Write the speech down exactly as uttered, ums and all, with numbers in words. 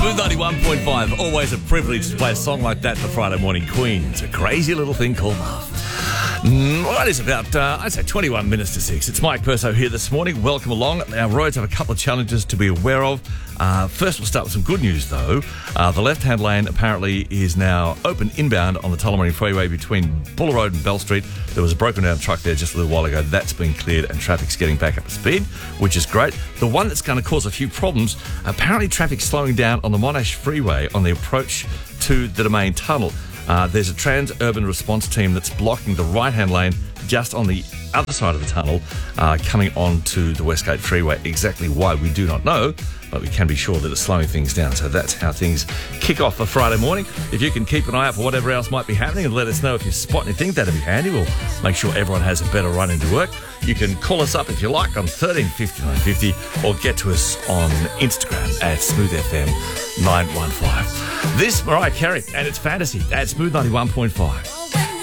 Smooth ninety-one point five. Always a privilege to play a song like that for Friday Morning Queen. It's a crazy little thing called love. Mm, well, it is about, uh, I'd say, twenty-one minutes to six. It's Mike Perso here this morning. Welcome along. Our roads have a couple of challenges to be aware of. Uh, first, we'll start with some good news, though. Uh, the left-hand lane apparently is now open inbound on the Tullamarine Freeway between Buller Road and Bell Street. There was a broken-down truck there just a little while ago. That's been cleared and traffic's getting back up to speed, which is great. The one that's going to cause a few problems, apparently traffic's slowing down on the Monash Freeway on the approach to the Domain Tunnel. Uh, there's a Trans-Urban Response team that's blocking the right-hand lane just on the other side of the tunnel uh, coming onto the Westgate Freeway. Exactly why, we do not know, but we can be sure that it's slowing things down. So that's how things kick off for Friday morning. If you can keep an eye out for whatever else might be happening and let us know if you spot anything, that'd be handy. We'll make sure everyone has a better run into work. You can call us up if you like on thirteen fifty-nine fifty or get to us on Instagram at smooth f m nine one five. This Mariah Carey and it's Fantasy at Smooth ninety-one point five.